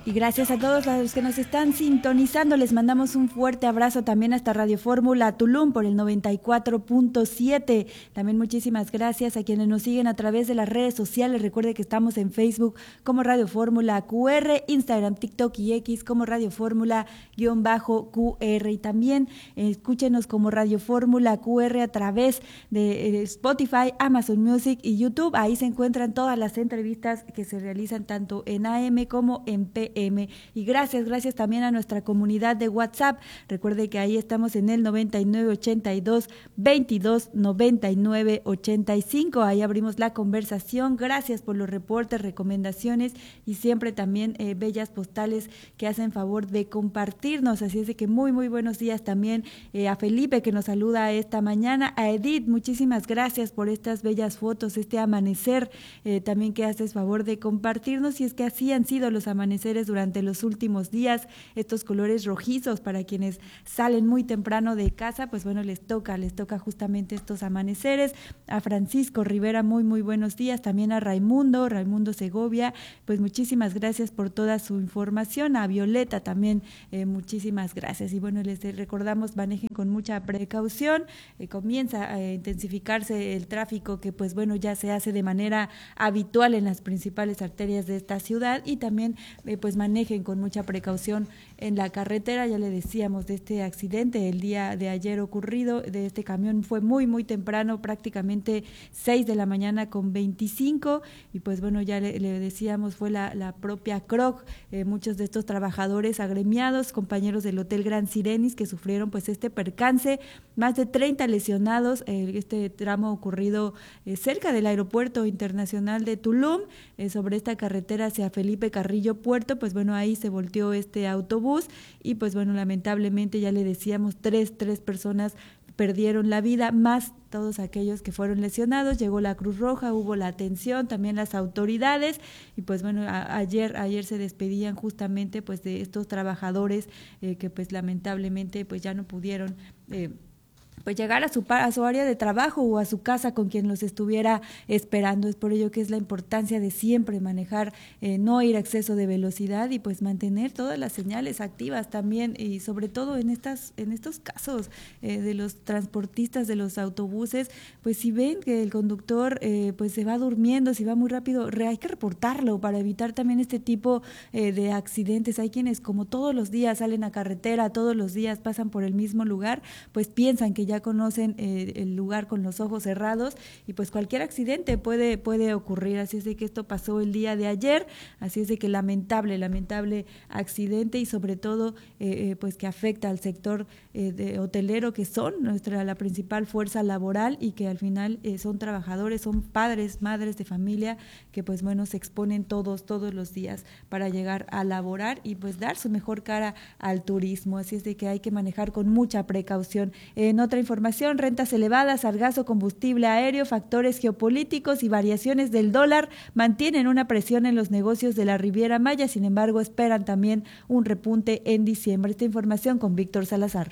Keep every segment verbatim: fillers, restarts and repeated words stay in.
Y gracias a todos los que nos están sintonizando. Les mandamos un fuerte abrazo también hasta Radio Fórmula Tulum por el noventa y cuatro punto siete. También muchísimas gracias a quienes nos siguen a través de las redes sociales. Recuerde que estamos en Facebook como Radio Fórmula Q R, Instagram, TikTok y X como Radio Fórmula guión bajo Q R. Y también eh, escúchenos como Radio Fórmula Q R a través de eh, Spotify, Amazon Music y YouTube. Ahí se encuentran todas las entrevistas que se realizan tanto en A M como en P M. Y gracias, gracias también a nuestra comunidad de WhatsApp. Recuerde que ahí estamos en el noventa y nueve ochenta y dos veintidós noventa y nueve ochenta y cinco. Ahí abrimos la conversación. Gracias por los reportes, recomendaciones y siempre también eh, bellas postales que hacen favor de compartirnos. Así es de que muy, muy buenos días también eh, a Felipe que nos saluda esta mañana. A Edith, muchísimas gracias por estas bellas fotos, este amanecer eh, también que haces favor de compartirnos. Y es que así han sido los amaneceres durante los últimos días, estos colores rojizos para quienes salen muy temprano de casa, pues bueno, les toca, les toca justamente estos amaneceres. A Francisco Rivera, muy, muy buenos días, también a Raimundo, Raimundo Segovia, pues muchísimas gracias por toda su información. A Violeta también, eh, muchísimas gracias. Y bueno, les recordamos, manejen con mucha precaución, eh, comienza a intensificarse el tráfico que pues bueno, ya se hace de manera habitual en las principales arterias de esta ciudad y también eh, pues manejen con mucha precaución en la carretera. Ya le decíamos de este accidente el día de ayer ocurrido, de este camión fue muy muy temprano, prácticamente seis de la mañana con veinticinco y pues bueno, ya le, le decíamos fue la, la propia C R O C, eh, muchos de estos trabajadores agremiados, compañeros del Hotel Gran Sirenis que sufrieron pues este percance, más de treinta lesionados, eh, este tramo ocurrido eh, cerca del Aeropuerto Internacional de Tulum, eh, sobre esta carretera hacia Felipe Carrillo Puerto, pues bueno, ahí se volteó este autobús y pues bueno, lamentablemente ya le decíamos, tres, tres personas perdieron la vida, más todos aquellos que fueron lesionados. Llegó la Cruz Roja, hubo la atención, también las autoridades y pues bueno, a, ayer ayer se despedían justamente pues de estos trabajadores eh, que pues lamentablemente pues ya no pudieron eh, pues llegar a su, a su área de trabajo o a su casa con quien los estuviera esperando. Es por ello que es la importancia de siempre manejar, eh, no ir a exceso de velocidad y pues mantener todas las señales activas también y sobre todo en estas en estos casos eh, de los transportistas de los autobuses, pues si ven que el conductor eh, pues se va durmiendo, si va muy rápido, re, hay que reportarlo para evitar también este tipo eh, de accidentes. Hay quienes como todos los días salen a carretera, todos los días pasan por el mismo lugar, pues piensan que ya conocen eh, el lugar con los ojos cerrados y pues cualquier accidente puede puede ocurrir. Así es de que esto pasó el día de ayer, así es de que lamentable, lamentable accidente y sobre todo eh, eh, pues que afecta al sector eh, de hotelero que son nuestra la principal fuerza laboral y que al final eh, son trabajadores, son padres, madres de familia que pues bueno se exponen todos, todos los días para llegar a laborar y pues dar su mejor cara al turismo. Así es de que hay que manejar con mucha precaución. En otra información, rentas elevadas, sargazo, combustible aéreo, factores geopolíticos y variaciones del dólar mantienen una presión en los negocios de la Riviera Maya, sin embargo esperan también un repunte en diciembre. Esta información con Víctor Salazar.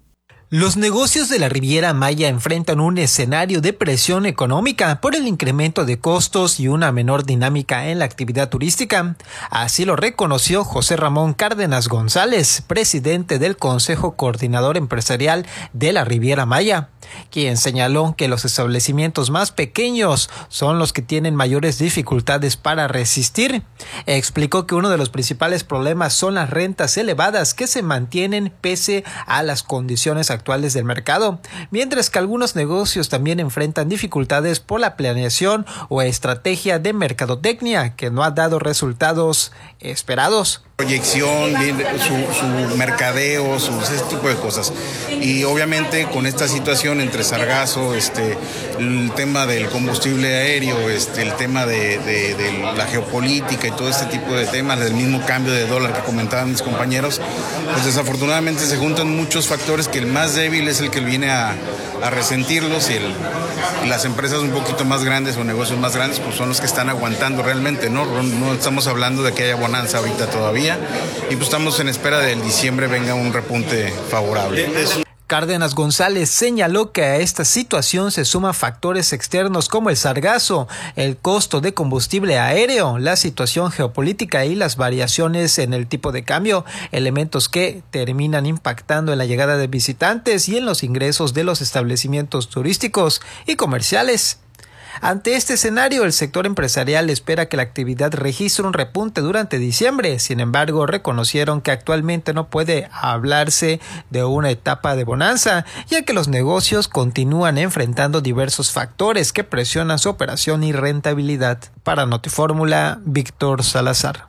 Los negocios de la Riviera Maya enfrentan un escenario de presión económica por el incremento de costos y una menor dinámica en la actividad turística. Así lo reconoció José Ramón Cárdenas González, presidente del Consejo Coordinador Empresarial de la Riviera Maya, quien señaló que los establecimientos más pequeños son los que tienen mayores dificultades para resistir. Explicó que uno de los principales problemas son las rentas elevadas que se mantienen pese a las condiciones actuales del mercado, mientras que algunos negocios también enfrentan dificultades por la planeación o estrategia de mercadotecnia que no ha dado resultados esperados. Proyección, su, su mercadeo, su, ese tipo de cosas. Y obviamente con esta situación entre sargazo, este, el tema del combustible aéreo, este, el tema de, de, de la geopolítica y todo este tipo de temas, del mismo cambio de dólar que comentaban mis compañeros, pues desafortunadamente se juntan muchos factores que el más débil es el que viene a, a resentirlos y, el, y las empresas un poquito más grandes o negocios más grandes pues son los que están aguantando realmente, ¿no? No estamos hablando de que haya bonanza ahorita todavía y pues estamos en espera del diciembre venga un repunte favorable. Cárdenas González señaló que a esta situación se suman factores externos como el sargazo, el costo de combustible aéreo, la situación geopolítica y las variaciones en el tipo de cambio, elementos que terminan impactando en la llegada de visitantes y en los ingresos de los establecimientos turísticos y comerciales. Ante este escenario, el sector empresarial espera que la actividad registre un repunte durante diciembre. Sin embargo, reconocieron que actualmente no puede hablarse de una etapa de bonanza, ya que los negocios continúan enfrentando diversos factores que presionan su operación y rentabilidad. Para Notifórmula, Víctor Salazar.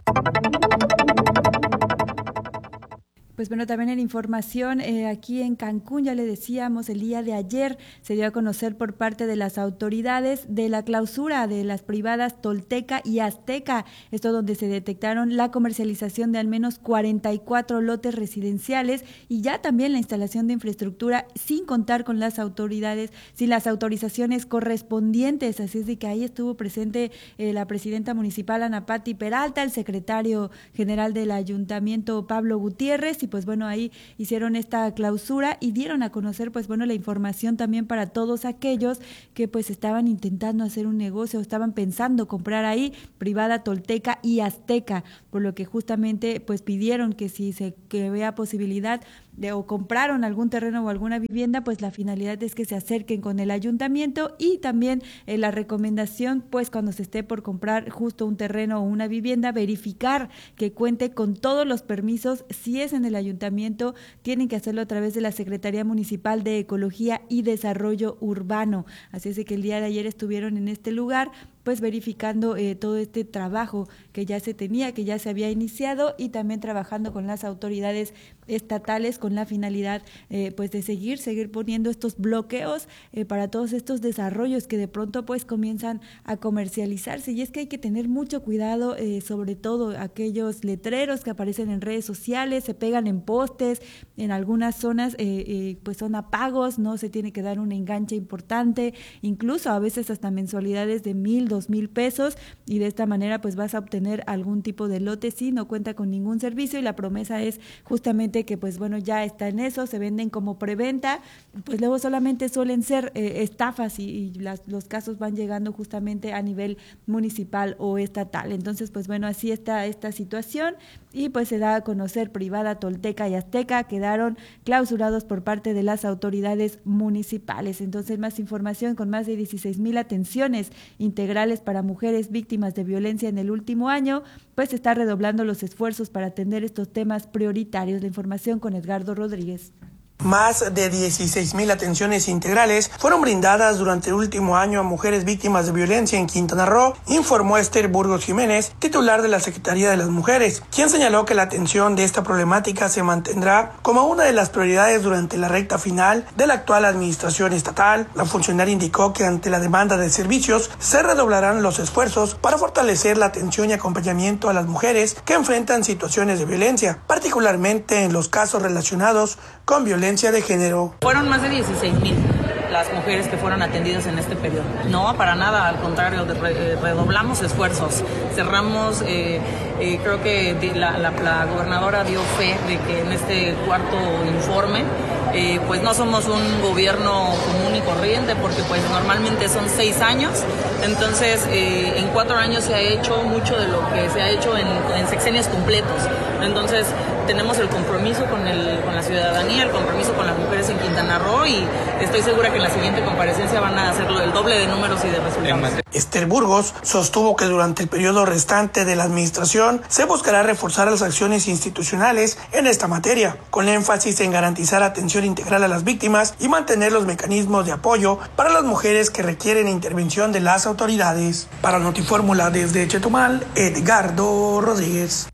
Pues bueno, también en información, eh, aquí en Cancún, ya le decíamos, el día de ayer se dio a conocer por parte de las autoridades de la clausura de las privadas Tolteca y Azteca, esto donde se detectaron la comercialización de al menos cuarenta y cuatro lotes residenciales y ya también la instalación de infraestructura sin contar con las autoridades, sin las autorizaciones correspondientes. Así es de que ahí estuvo presente eh, la presidenta municipal Ana Patti Peralta, el secretario general del ayuntamiento Pablo Gutiérrez, y pues bueno, ahí hicieron esta clausura y dieron a conocer pues bueno la información también para todos aquellos que pues estaban intentando hacer un negocio, estaban pensando comprar ahí privada Tolteca y Azteca, por lo que justamente pues pidieron que si se que vea posibilidad de o compraron algún terreno o alguna vivienda, pues la finalidad es que se acerquen con el ayuntamiento y también eh, la recomendación pues cuando se esté por comprar justo un terreno o una vivienda, verificar que cuente con todos los permisos. Si es en el ayuntamiento, tienen que hacerlo a través de la Secretaría Municipal de Ecología y Desarrollo Urbano. Así es de que el día de ayer estuvieron en este lugar pues verificando eh, todo este trabajo que ya se tenía, que ya se había iniciado y también trabajando con las autoridades estatales con la finalidad eh, pues de seguir, seguir poniendo estos bloqueos eh, para todos estos desarrollos que de pronto pues comienzan a comercializarse. Y es que hay que tener mucho cuidado, eh, sobre todo aquellos letreros que aparecen en redes sociales, se pegan en postes, en algunas zonas eh, eh, pues son a pagos, no se tiene que dar un enganche importante, incluso a veces hasta mensualidades de mil, dos mil pesos, y de esta manera pues vas a obtener algún tipo de lote si no cuenta con ningún servicio, y la promesa es justamente que pues bueno ya está en eso, se venden como preventa, pues luego solamente suelen ser eh, estafas y, y las, los casos van llegando justamente a nivel municipal o estatal. Entonces pues bueno, así está esta situación y pues se da a conocer privada Tolteca y Azteca quedaron clausurados por parte de las autoridades municipales. Entonces más información, con más de dieciséis mil atenciones integrales para mujeres víctimas de violencia en el último año, pues se está redoblando los esfuerzos para atender estos temas prioritarios. La información con Edgardo Rodríguez. Más de dieciséis mil atenciones integrales fueron brindadas durante el último año a mujeres víctimas de violencia en Quintana Roo, informó Esther Burgos Jiménez, titular de la Secretaría de las Mujeres, quien señaló que la atención de esta problemática se mantendrá como una de las prioridades durante la recta final de la actual administración estatal. La funcionaria indicó que ante la demanda de servicios se redoblarán los esfuerzos para fortalecer la atención y acompañamiento a las mujeres que enfrentan situaciones de violencia, particularmente en los casos relacionados con violencia de género. Fueron más de dieciséis mil las mujeres que fueron atendidas en este periodo. No, para nada, al contrario, redoblamos esfuerzos. Cerramos, eh, eh, creo que la, la, la gobernadora dio fe de que en este cuarto informe, eh, pues no somos un gobierno común y corriente, porque pues normalmente son seis años. Entonces, eh, en cuatro años se ha hecho mucho de lo que se ha hecho en, en sexenios completos. Entonces, tenemos el compromiso con, el, con la ciudadanía, el compromiso con las mujeres en Quintana Roo, y estoy segura que en la siguiente comparecencia van a hacerlo el doble de números y de resultados. Esther Burgos sostuvo que durante el periodo restante de la administración se buscará reforzar las acciones institucionales en esta materia, con énfasis en garantizar atención integral a las víctimas y mantener los mecanismos de apoyo para las mujeres que requieren intervención de las autoridades. Para Notifórmula desde Chetumal, Edgardo Rodríguez.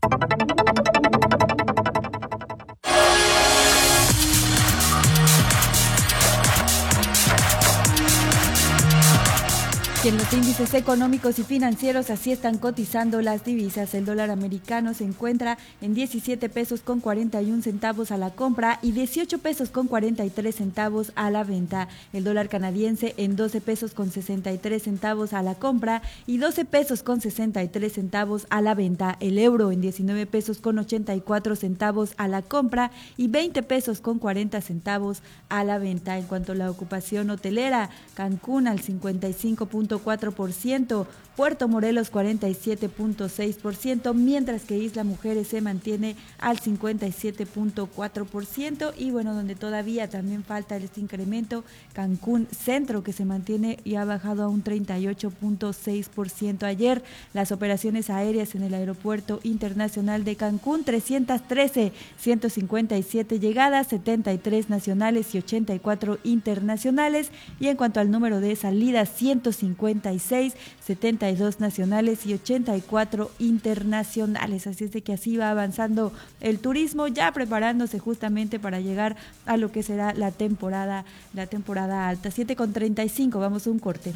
Y en los índices económicos y financieros así están cotizando las divisas. El dólar americano se encuentra en diecisiete pesos con cuarenta y un centavos a la compra y dieciocho pesos con cuarenta y tres centavos a la venta. El dólar canadiense en doce pesos con sesenta y tres centavos a la compra y doce pesos con sesenta y tres centavos a la venta. El euro en diecinueve pesos con ochenta y cuatro centavos a la compra y veinte pesos con cuarenta centavos a la venta. En cuanto a la ocupación hotelera, Cancún al cincuenta y cinco punto cuatro por ciento, Puerto Morelos cuarenta y siete punto seis por ciento, mientras que Isla Mujeres se mantiene al cincuenta y siete punto cuatro por ciento y bueno, donde todavía también falta este incremento, Cancún Centro, que se mantiene y ha bajado a un treinta y ocho punto seis por ciento. Ayer las operaciones aéreas en el Aeropuerto Internacional de Cancún, trescientas trece, ciento cincuenta y siete llegadas, setenta y tres nacionales y ochenta y cuatro internacionales, y en cuanto al número de salidas, ciento cincuenta y seis, setenta y dos nacionales y ochenta y cuatro internacionales. Así es de que así va avanzando el turismo, ya preparándose justamente para llegar a lo que será la temporada, la temporada alta. siete con treinta y cinco, vamos a un corte.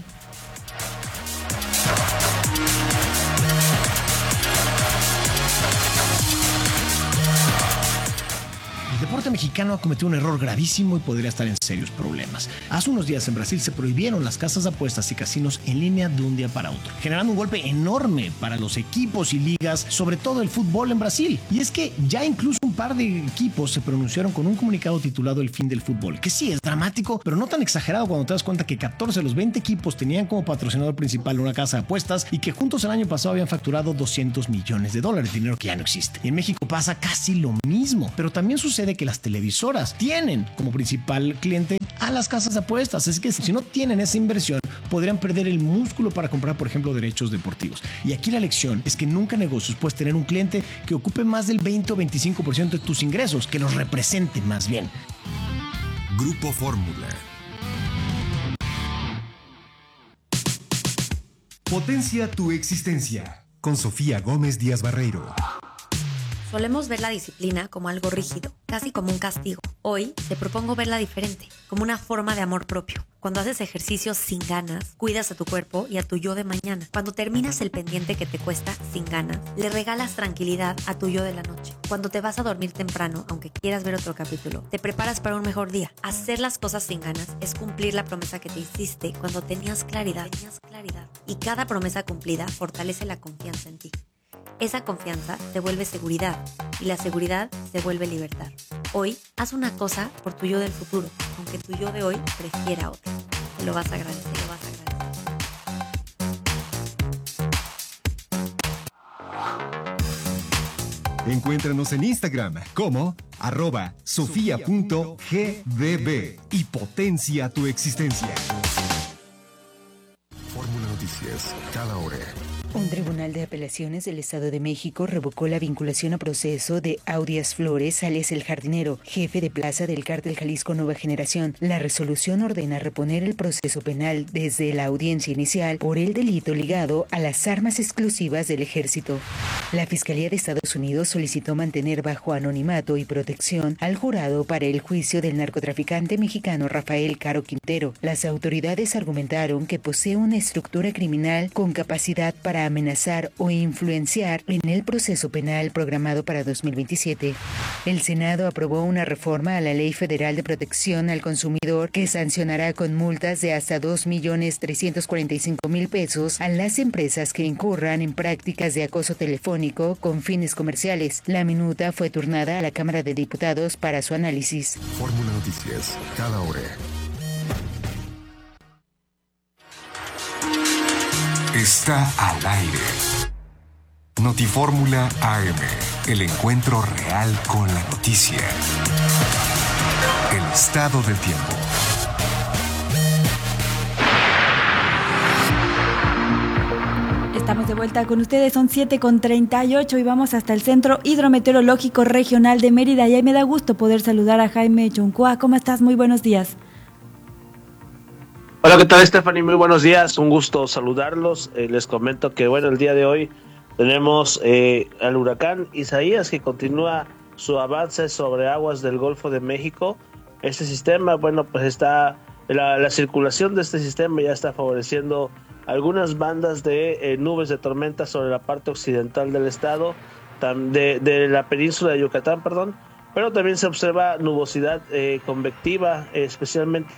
El deporte mexicano ha cometido un error gravísimo y podría estar en serios problemas. Hace unos días en Brasil se prohibieron las casas de apuestas y casinos en línea de un día para otro, generando un golpe enorme para los equipos y ligas, sobre todo el fútbol en Brasil. Y es que ya incluso un par de equipos se pronunciaron con un comunicado titulado El fin del fútbol, que sí es dramático, pero no tan exagerado cuando te das cuenta que catorce de los veinte equipos tenían como patrocinador principal una casa de apuestas y que juntos el año pasado habían facturado doscientos millones de dólares, dinero que ya no existe. Y en México pasa casi lo mismo, pero también sucede que las televisoras tienen como principal cliente a las casas de apuestas, así que si no tienen esa inversión podrían perder el músculo para comprar, por ejemplo, derechos deportivos. Y aquí la lección es que nunca en negocios puedes tener un cliente que ocupe más del veinte o veinticinco por ciento de tus ingresos, que los represente más bien. Grupo Fórmula. Potencia tu existencia con Sofía Gómez Díaz Barreiro. Solemos ver la disciplina como algo rígido, casi como un castigo. Hoy te propongo verla diferente, como una forma de amor propio. Cuando haces ejercicio sin ganas, cuidas a tu cuerpo y a tu yo de mañana. Cuando terminas el pendiente que te cuesta sin ganas, le regalas tranquilidad a tu yo de la noche. Cuando te vas a dormir temprano, aunque quieras ver otro capítulo, te preparas para un mejor día. Hacer las cosas sin ganas es cumplir la promesa que te hiciste cuando tenías claridad. Tenías claridad. Y cada promesa cumplida fortalece la confianza en ti. Esa confianza se vuelve seguridad y la seguridad se vuelve libertad. Hoy, haz una cosa por tu yo del futuro, aunque tu yo de hoy prefiera otra. Te lo vas a agradecer, te lo vas a agradecer. Encuéntranos en Instagram como arroba sofía punto g d b y potencia tu existencia. Fórmula Noticias, cada hora. Un tribunal de apelaciones del Estado de México revocó la vinculación a proceso de Audias Flores, alias El Jardinero, jefe de plaza del Cártel Jalisco Nueva Generación. La resolución ordena reponer el proceso penal desde la audiencia inicial por el delito ligado a las armas exclusivas del Ejército. La Fiscalía de Estados Unidos solicitó mantener bajo anonimato y protección al jurado para el juicio del narcotraficante mexicano Rafael Caro Quintero. Las autoridades argumentaron que posee una estructura criminal con capacidad para amenazar o influenciar en el proceso penal programado para dos mil veintisiete. El Senado aprobó una reforma a la Ley Federal de Protección al Consumidor que sancionará con multas de hasta dos millones trescientos cuarenta y cinco mil pesos a las empresas que incurran en prácticas de acoso telefónico con fines comerciales. La minuta fue turnada a la Cámara de Diputados para su análisis. Fórmula Noticias, cada hora. Está al aire. Notifórmula A M, el encuentro real con la noticia. El estado del tiempo. Estamos de vuelta con ustedes, son siete con treinta y ocho y vamos hasta el Centro Hidrometeorológico Regional de Mérida y ahí me da gusto poder saludar a Jaime Choncua. ¿Cómo estás? Muy buenos días. Hola, ¿qué tal, Stephanie? Muy buenos días, un gusto saludarlos. Eh, les comento que, bueno, el día de hoy tenemos eh, al huracán Isaías que continúa su avance sobre aguas del Golfo de México. Este sistema, bueno, pues está, la, la circulación de este sistema ya está favoreciendo algunas bandas de eh, nubes de tormenta sobre la parte occidental del estado, tam, de, de la península de Yucatán, perdón, pero también se observa nubosidad eh, convectiva, eh, especialmente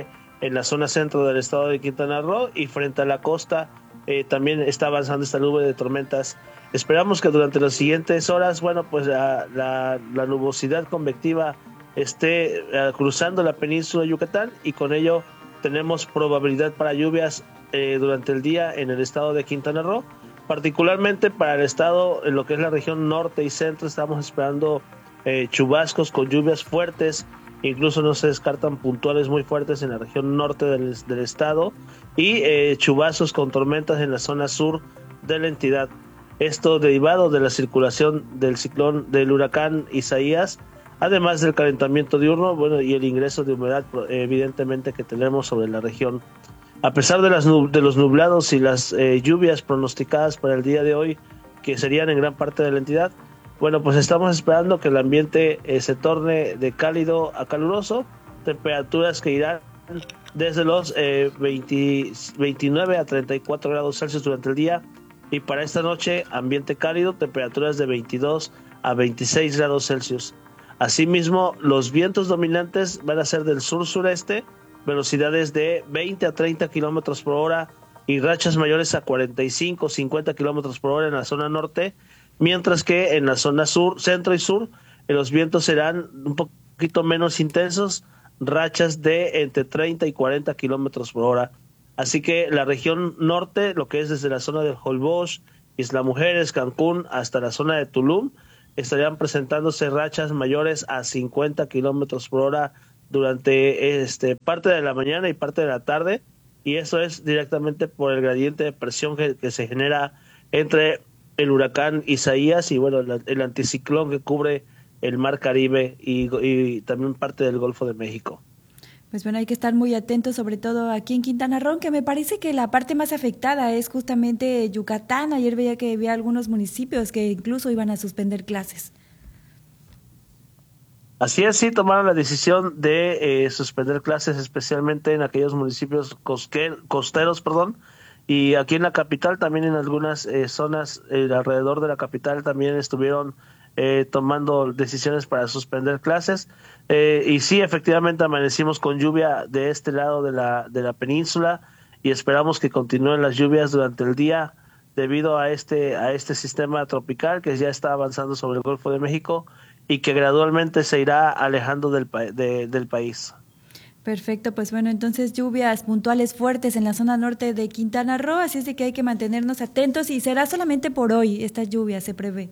en la zona centro del estado de Quintana Roo, y frente a la costa eh, también está avanzando esta nube de tormentas. Esperamos que durante las siguientes horas, bueno, pues la, la, la nubosidad convectiva esté eh, cruzando la península de Yucatán, y con ello tenemos probabilidad para lluvias eh, durante el día en el estado de Quintana Roo, particularmente para el estado, en lo que es la región norte y centro. Estamos esperando eh, chubascos con lluvias fuertes, incluso no se descartan puntuales muy fuertes en la región norte del, del estado, y eh, chubascos con tormentas en la zona sur de la entidad. Esto derivado de la circulación del ciclón del huracán Isaías, además del calentamiento diurno, bueno, y el ingreso de humedad evidentemente que tenemos sobre la región. A pesar de, las, de los nublados y las eh, lluvias pronosticadas para el día de hoy, que serían en gran parte de la entidad, bueno, pues estamos esperando que el ambiente eh, se torne de cálido a caluroso, temperaturas que irán desde los eh, veinte, veintinueve a treinta y cuatro grados Celsius durante el día, y para esta noche ambiente cálido, temperaturas de veintidós a veintiséis grados Celsius. Asimismo, los vientos dominantes van a ser del sur-sureste, velocidades de veinte a treinta kilómetros por hora y rachas mayores a cuarenta y cinco a cincuenta kilómetros por hora en la zona norte, mientras que en la zona sur, centro y sur, los vientos serán un poquito menos intensos, rachas de entre treinta y cuarenta kilómetros por hora. Así que la región norte, lo que es desde la zona de Holbox, Isla Mujeres, Cancún, hasta la zona de Tulum, estarían presentándose rachas mayores a cincuenta kilómetros por hora durante este, parte de la mañana y parte de la tarde, y eso es directamente por el gradiente de presión que, que se genera entre el huracán Isaías y bueno, el, el anticiclón que cubre el Mar Caribe y, y también parte del Golfo de México. Pues bueno, hay que estar muy atentos, sobre todo aquí en Quintana Roo, que me parece que la parte más afectada es justamente Yucatán. Ayer veía que había algunos municipios que incluso iban a suspender clases. Así es, sí, tomaron la decisión de eh, suspender clases, especialmente en aquellos municipios cosque, costeros, perdón, y aquí en la capital también en algunas eh, zonas eh, alrededor de la capital también estuvieron eh, tomando decisiones para suspender clases. Eh, y sí, efectivamente amanecimos con lluvia de este lado de la, de la península y esperamos que continúen las lluvias durante el día debido a este, a este sistema tropical que ya está avanzando sobre el Golfo de México y que gradualmente se irá alejando del, de, del país. Perfecto, pues bueno, entonces lluvias puntuales fuertes en la zona norte de Quintana Roo, así es de que hay que mantenernos atentos y será solamente por hoy estas lluvias, se prevé.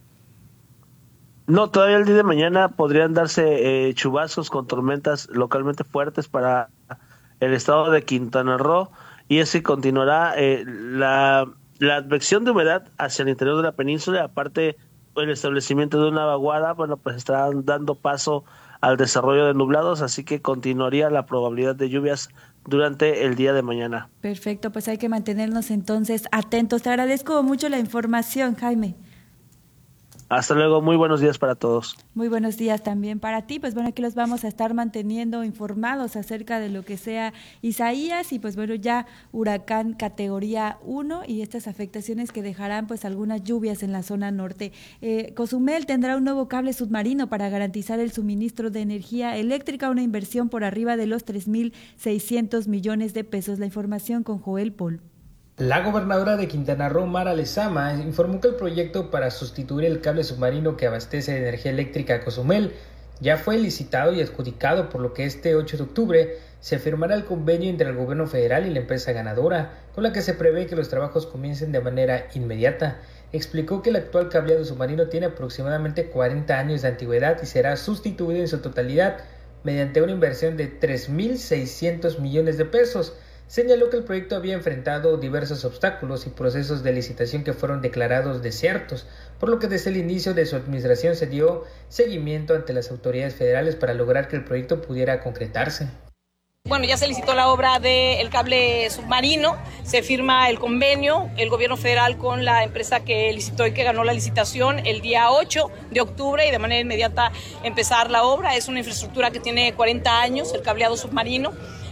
No, todavía el día de mañana podrían darse eh, chubascos con tormentas localmente fuertes para el estado de Quintana Roo y así continuará eh, la, la advección de humedad hacia el interior de la península, aparte el establecimiento de una vaguada, bueno, pues estarán dando paso al desarrollo de nublados, así que continuaría la probabilidad de lluvias durante el día de mañana. Perfecto, pues hay que mantenernos entonces atentos. Te agradezco mucho la información, Jaime. Hasta luego, muy buenos días para todos. Muy buenos días también para ti, pues bueno, aquí los vamos a estar manteniendo informados acerca de lo que sea Isaías y pues bueno, ya huracán categoría uno y estas afectaciones que dejarán pues algunas lluvias en la zona norte. Eh, Cozumel tendrá un nuevo cable submarino para garantizar el suministro de energía eléctrica, una inversión por arriba de los tres mil seiscientos millones de pesos. La información con Joel Paul. La gobernadora de Quintana Roo, Mara Lezama, informó que el proyecto para sustituir el cable submarino que abastece de energía eléctrica a Cozumel ya fue licitado y adjudicado, por lo que este ocho de octubre se firmará el convenio entre el gobierno federal y la empresa ganadora, con la que se prevé que los trabajos comiencen de manera inmediata. Explicó que el actual cableado submarino tiene aproximadamente cuarenta años de antigüedad y será sustituido en su totalidad mediante una inversión de tres mil seiscientos millones de pesos. Señaló que el proyecto había enfrentado diversos obstáculos y procesos de licitación que fueron declarados desiertos, por lo que desde el inicio de su administración se dio seguimiento ante las autoridades federales para lograr que el proyecto pudiera concretarse. Bueno, ya se licitó la obra del cable submarino, se firma el convenio, el gobierno federal con la empresa que licitó y que ganó la licitación el día ocho de octubre y de manera inmediata empezar la obra. Es una infraestructura que tiene cuarenta años, el cableado submarino.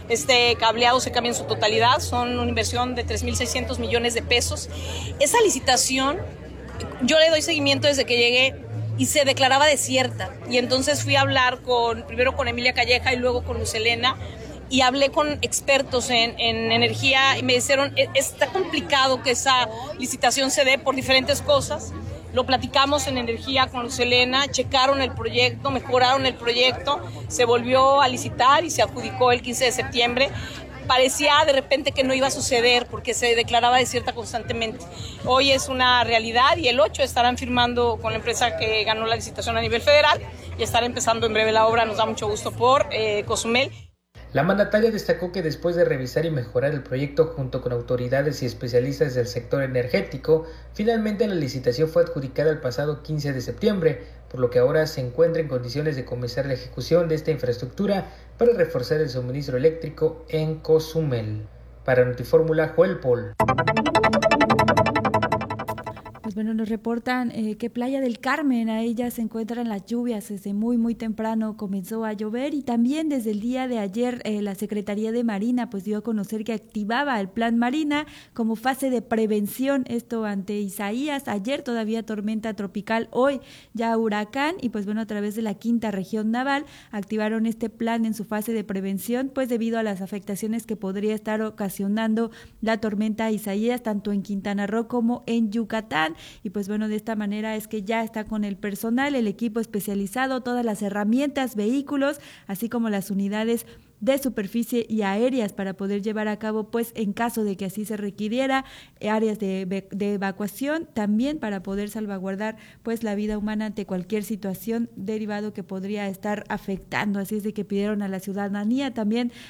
Este cableado se cambia en su totalidad, son una inversión de tres mil seiscientos millones de pesos. Esa licitación, yo le doy seguimiento desde que llegué y se declaraba desierta. Y entonces fui a hablar con, primero con Emilia Calleja y luego con Luz Helena, y hablé con expertos en, en energía y me dijeron, está complicado que esa licitación se dé por diferentes cosas. Lo platicamos en energía con Luz Helena, checaron el proyecto, mejoraron el proyecto, se volvió a licitar y se adjudicó el quince de septiembre. Parecía de repente que no iba a suceder porque se declaraba desierta constantemente. Hoy es una realidad y el ocho estarán firmando con la empresa que ganó la licitación a nivel federal y estará empezando en breve la obra. Nos da mucho gusto por eh, Cozumel. La mandataria destacó que después de revisar y mejorar el proyecto junto con autoridades y especialistas del sector energético, finalmente la licitación fue adjudicada el pasado quince de septiembre, por lo que ahora se encuentra en condiciones de comenzar la ejecución de esta infraestructura para reforzar el suministro eléctrico en Cozumel. Para Notifórmula, Joel Paul. Pues bueno, nos reportan eh, que Playa del Carmen, a ella se encuentran las lluvias, desde muy muy temprano comenzó a llover y también desde el día de ayer eh, la Secretaría de Marina pues dio a conocer que activaba el Plan Marina como fase de prevención, esto ante Isaías, ayer todavía tormenta tropical, hoy ya huracán y pues bueno, a través de la quinta región naval activaron este plan en su fase de prevención pues debido a las afectaciones que podría estar ocasionando la tormenta Isaías tanto en Quintana Roo como en Yucatán. Y pues bueno, de esta manera es que ya está con el personal, el equipo especializado, todas las herramientas, vehículos, así como las unidades de superficie y aéreas para poder llevar a cabo, pues en caso de que así se requiriera, áreas de, de evacuación, también para poder salvaguardar pues la vida humana ante cualquier situación derivado que podría estar afectando. Así es de que pidieron a la ciudadanía también